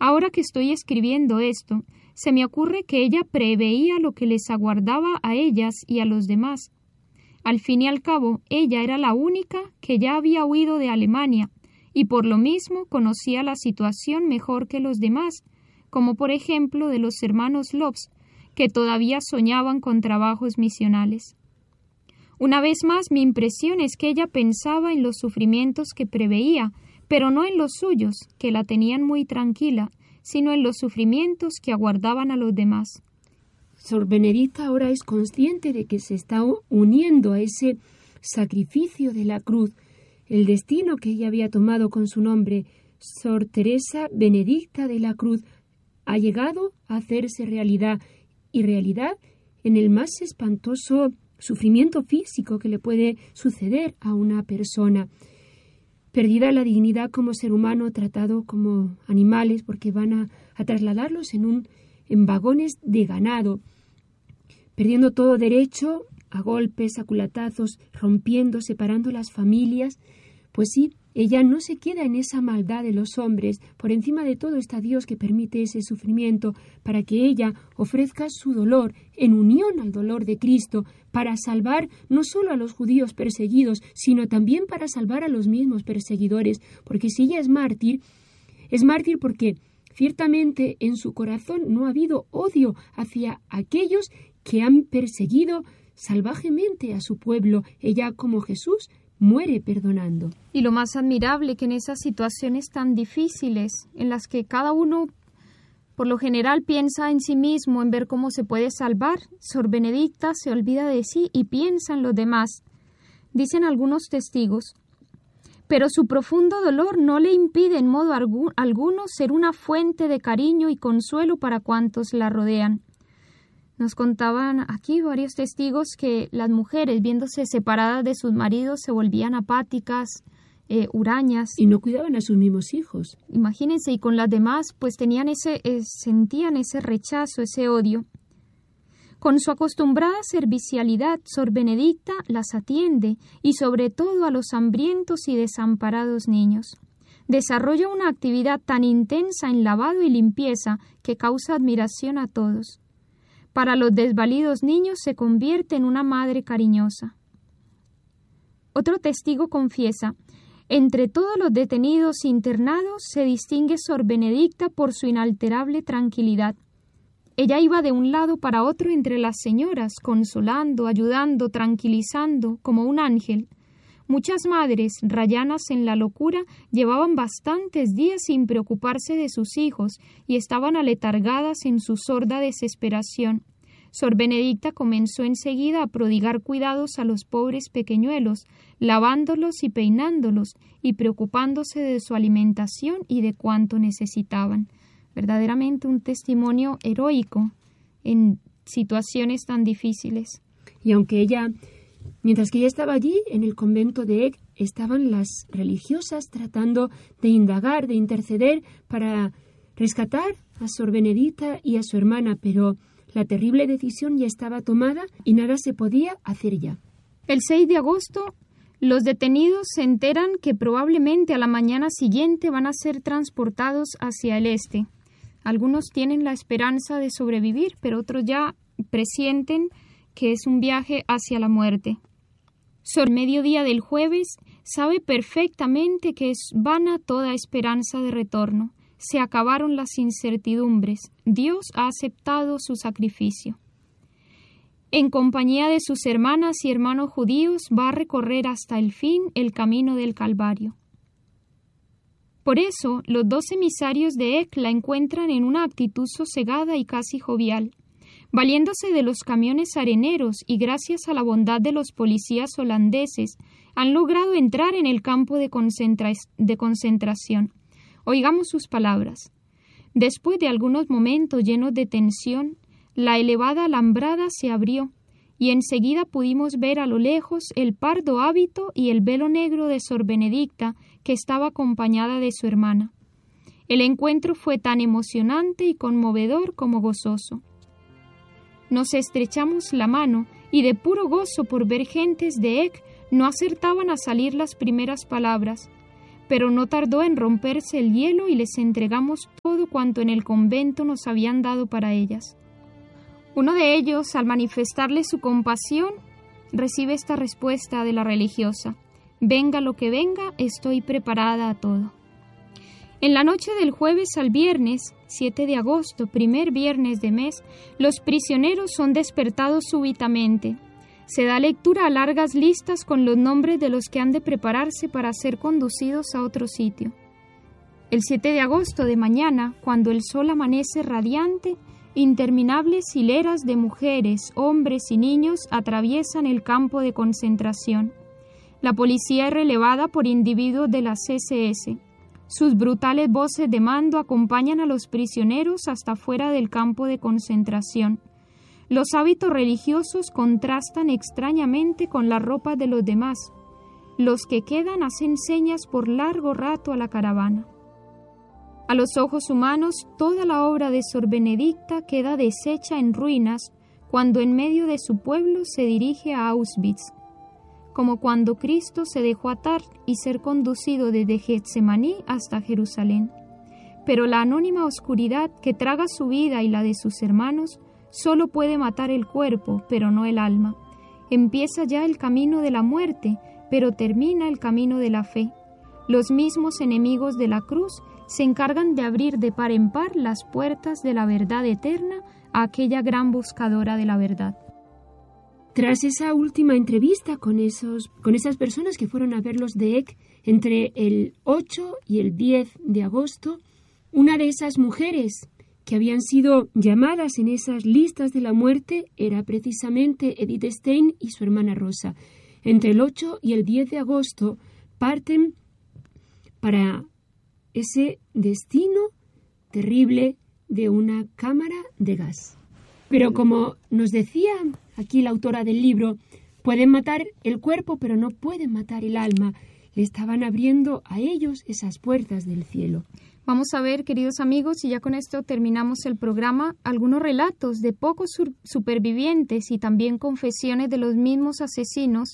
Ahora que estoy escribiendo esto, se me ocurre que ella preveía lo que les aguardaba a ellas y a los demás. Al fin y al cabo, ella era la única que ya había huido de Alemania y por lo mismo conocía la situación mejor que los demás, como por ejemplo de los hermanos Lobs, que todavía soñaban con trabajos misionales. Una vez más, mi impresión es que ella pensaba en los sufrimientos que preveía, pero no en los suyos, que la tenían muy tranquila, sino en los sufrimientos que aguardaban a los demás. Sor Benedicta ahora es consciente de que se está uniendo a ese sacrificio de la cruz, el destino que ella había tomado con su nombre, Sor Teresa Benedicta de la Cruz, ha llegado a hacerse realidad, y realidad en el más espantoso sufrimiento físico que le puede suceder a una persona. Perdida la dignidad como ser humano, tratado como animales, porque van a trasladarlos en vagones de ganado, perdiendo todo derecho a golpes, a culatazos, rompiendo, separando las familias. Pues sí, ella no se queda en esa maldad de los hombres. Por encima de todo está Dios, que permite ese sufrimiento para que ella ofrezca su dolor en unión al dolor de Cristo, para salvar no solo a los judíos perseguidos, sino también para salvar a los mismos perseguidores. Porque si ella es mártir porque ciertamente en su corazón no ha habido odio hacia aquellos que han perseguido salvajemente a su pueblo. Ella, como Jesús, muere perdonando. Y lo más admirable, que en esas situaciones tan difíciles, en las que cada uno por lo general piensa en sí mismo, en ver cómo se puede salvar, Sor Benedicta se olvida de sí y piensa en los demás. Dicen algunos testigos, pero su profundo dolor no le impide en modo alguno ser una fuente de cariño y consuelo para cuantos la rodean. Nos contaban aquí varios testigos que las mujeres, viéndose separadas de sus maridos, se volvían apáticas, hurañas. Y no cuidaban a sus mismos hijos. Imagínense, y con las demás, pues sentían ese rechazo, ese odio. Con su acostumbrada servicialidad, Sor Benedicta las atiende, y sobre todo a los hambrientos y desamparados niños. Desarrolla una actividad tan intensa en lavado y limpieza que causa admiración a todos. Para los desvalidos niños se convierte en una madre cariñosa. Otro testigo confiesa, entre todos los detenidos internados se distingue Sor Benedicta por su inalterable tranquilidad. Ella iba de un lado para otro entre las señoras, consolando, ayudando, tranquilizando, como un ángel. Muchas madres, rayanas en la locura, llevaban bastantes días sin preocuparse de sus hijos y estaban aletargadas en su sorda desesperación. Sor Benedicta comenzó enseguida a prodigar cuidados a los pobres pequeñuelos, lavándolos y peinándolos, y preocupándose de su alimentación y de cuánto necesitaban. Verdaderamente un testimonio heroico en situaciones tan difíciles. Y mientras que ella estaba allí, en el convento de Eck, estaban las religiosas tratando de indagar, de interceder para rescatar a Sor Benedicta y a su hermana, pero la terrible decisión ya estaba tomada y nada se podía hacer ya. El 6 de agosto, los detenidos se enteran que probablemente a la mañana siguiente van a ser transportados hacia el este. Algunos tienen la esperanza de sobrevivir, pero otros ya presienten que es un viaje hacia la muerte. Sobre mediodía del jueves sabe perfectamente que es vana toda esperanza de retorno. Se acabaron las incertidumbres. Dios ha aceptado su sacrificio. En compañía de sus hermanas y hermanos judíos va a recorrer hasta el fin el camino del Calvario. Por eso, los 2 emisarios de Eck la encuentran en una actitud sosegada y casi jovial. Valiéndose de los camiones areneros y gracias a la bondad de los policías holandeses, han logrado entrar en el campo de concentración. Oigamos sus palabras. Después de algunos momentos llenos de tensión, la elevada alambrada se abrió y enseguida pudimos ver a lo lejos el pardo hábito y el velo negro de Sor Benedicta, que estaba acompañada de su hermana. El encuentro fue tan emocionante y conmovedor como gozoso. Nos estrechamos la mano y de puro gozo por ver gentes de Eck no acertaban a salir las primeras palabras, pero no tardó en romperse el hielo y les entregamos todo cuanto en el convento nos habían dado para ellas. Uno de ellos, al manifestarle su compasión, recibe esta respuesta de la religiosa: venga lo que venga, estoy preparada a todo. En la noche del jueves al viernes, 7 de agosto, primer viernes de mes, los prisioneros son despertados súbitamente. Se da lectura a largas listas con los nombres de los que han de prepararse para ser conducidos a otro sitio. El 7 de agosto de mañana, cuando el sol amanece radiante, interminables hileras de mujeres, hombres y niños atraviesan el campo de concentración. La policía es relevada por individuos de la CSS. Sus brutales voces de mando acompañan a los prisioneros hasta fuera del campo de concentración. Los hábitos religiosos contrastan extrañamente con la ropa de los demás. Los que quedan hacen señas por largo rato a la caravana. A los ojos humanos, toda la obra de Sor Benedicta queda deshecha en ruinas cuando en medio de su pueblo se dirige a Auschwitz, como cuando Cristo se dejó atar y ser conducido desde Getsemaní hasta Jerusalén. Pero la anónima oscuridad que traga su vida y la de sus hermanos solo puede matar el cuerpo, pero no el alma. Empieza ya el camino de la muerte, pero termina el camino de la fe. Los mismos enemigos de la cruz se encargan de abrir de par en par las puertas de la verdad eterna a aquella gran buscadora de la verdad. Tras esa última entrevista con esas personas que fueron a verlos de Eck entre el 8 y el 10 de agosto, una de esas mujeres que habían sido llamadas en esas listas de la muerte era precisamente Edith Stein y su hermana Rosa. Entre el 8 y el 10 de agosto parten para ese destino terrible de una cámara de gas. Pero como nos decía aquí la autora del libro, pueden matar el cuerpo, pero no pueden matar el alma. Le estaban abriendo a ellos esas puertas del cielo. Vamos a ver, queridos amigos, y ya con esto terminamos el programa, algunos relatos de pocos supervivientes y también confesiones de los mismos asesinos.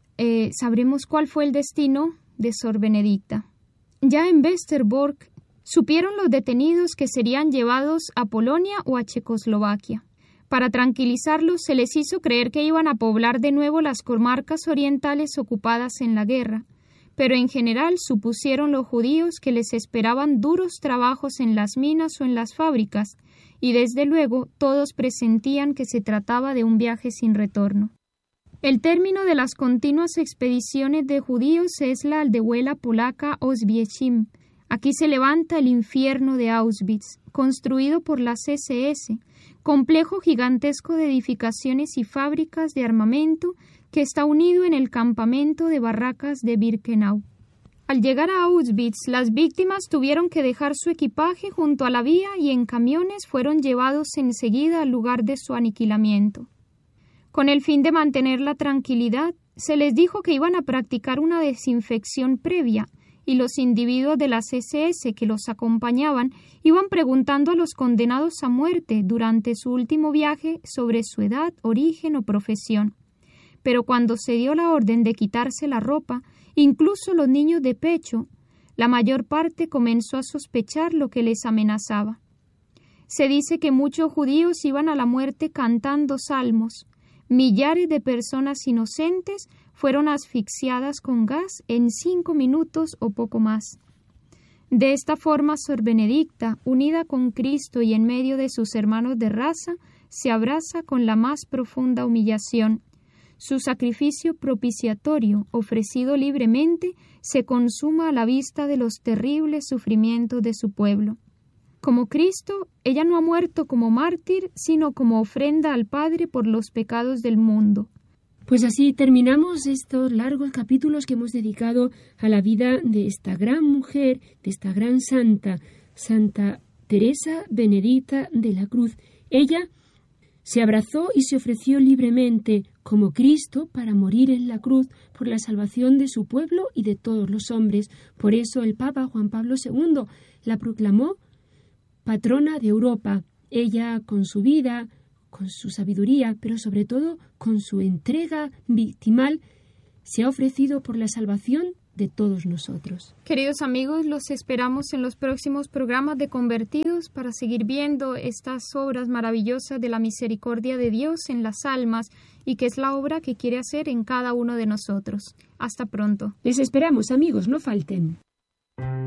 Sabremos cuál fue el destino de Sor Benedicta. Ya en Westerbork supieron los detenidos que serían llevados a Polonia o a Checoslovaquia. Para tranquilizarlos se les hizo creer que iban a poblar de nuevo las comarcas orientales ocupadas en la guerra, pero en general supusieron los judíos que les esperaban duros trabajos en las minas o en las fábricas, y desde luego todos presentían que se trataba de un viaje sin retorno. El término de las continuas expediciones de judíos es la aldehuela polaca Oświęcim. Aquí se levanta el infierno de Auschwitz, construido por la CSS, complejo gigantesco de edificaciones y fábricas de armamento que está unido en el campamento de barracas de Birkenau. Al llegar a Auschwitz, las víctimas tuvieron que dejar su equipaje junto a la vía y en camiones fueron llevados enseguida al lugar de su aniquilamiento. Con el fin de mantener la tranquilidad, se les dijo que iban a practicar una desinfección previa y los individuos de las SS que los acompañaban iban preguntando a los condenados a muerte durante su último viaje sobre su edad, origen o profesión. Pero cuando se dio la orden de quitarse la ropa, incluso los niños de pecho, la mayor parte comenzó a sospechar lo que les amenazaba. Se dice que muchos judíos iban a la muerte cantando salmos. Millares de personas inocentes fueron asfixiadas con gas en 5 minutos o poco más. De esta forma, Sor Benedicta, unida con Cristo y en medio de sus hermanos de raza, se abraza con la más profunda humillación. Su sacrificio propiciatorio, ofrecido libremente, se consuma a la vista de los terribles sufrimientos de su pueblo. Como Cristo, ella no ha muerto como mártir, sino como ofrenda al Padre por los pecados del mundo. Pues así terminamos estos largos capítulos que hemos dedicado a la vida de esta gran mujer, de esta gran santa, Santa Teresa Benedicta de la Cruz. Ella se abrazó y se ofreció libremente como Cristo para morir en la cruz por la salvación de su pueblo y de todos los hombres. Por eso el Papa Juan Pablo II la proclamó patrona de Europa. Ella, con su vida, con su sabiduría, pero sobre todo con su entrega victimal, se ha ofrecido por la salvación de todos nosotros. Queridos amigos, los esperamos en los próximos programas de Convertidos para seguir viendo estas obras maravillosas de la misericordia de Dios en las almas y que es la obra que quiere hacer en cada uno de nosotros. Hasta pronto. Les esperamos, amigos, no falten.